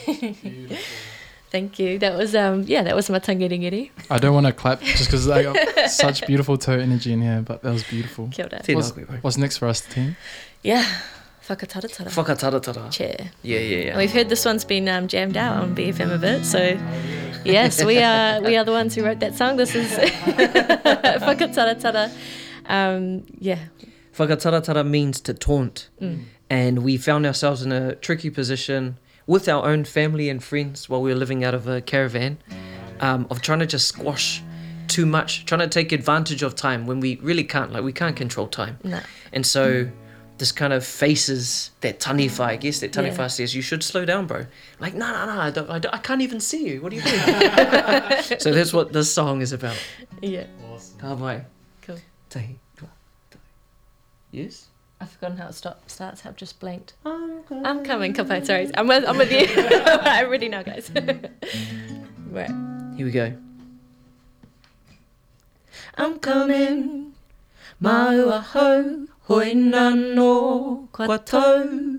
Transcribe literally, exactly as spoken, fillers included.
Beautiful. Thank you. That was um yeah, that was my tangirigiri. I don't want to clap just because I got such beautiful toe energy in here, but that was beautiful. Kia ora. Tēnā What's, koe, bro. what's next for us, team? Yeah. Whakataratara. Whakataratara. Chair. Yeah, yeah, yeah. And we've heard this one's been um, jammed out on B F M a bit, so yes, we are we are the ones who wrote that song. This is Whakataratara. Um, yeah. Whakataratara means to taunt. Mm. And we found ourselves in a tricky position with our own family and friends while we were living out of a caravan, um, of trying to just squash too much, trying to take advantage of time when we really can't. Like, we can't control time. No. And so this kind of faces that taniwha, I guess, that taniwha Yeah. says, you should slow down, bro. Like, no, no, no, I, don't, I, don't, I can't even see you. What are you doing? So that's what this song is about. Yeah. Awesome. Ka mai. Cool. Tahi, tua, tahi. Yes? I've forgotten how it stop, starts. I've just blanked. I'm coming. I'm coming, Kapai. Sorry. I'm with, I'm with you. I'm ready now, guys. Right. Here we go. I'm coming, maua hau, hoina no kua tau.